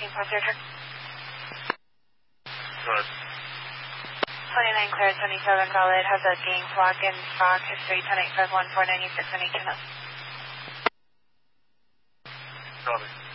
passenger. Go ahead. 29 clear, 27 valid, has a gang flock in stock, history 10-851-496 and 8 Copy.